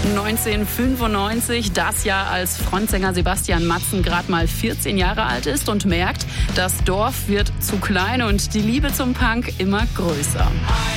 1995, das Jahr, als Frontsänger Sebastian Matzen gerade mal 14 Jahre alt ist und merkt, das Dorf wird zu klein und die Liebe zum Punk immer größer.